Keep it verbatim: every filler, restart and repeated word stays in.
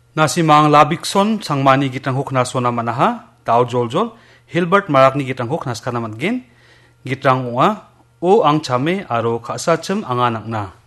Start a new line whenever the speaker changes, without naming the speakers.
Nasimang labikson sangmani gitang huk na sona manaha, tao joljol, Hilbert marakni gitang huk naskana matgin, gitang unga, o ang chame aro kasacem anganakna.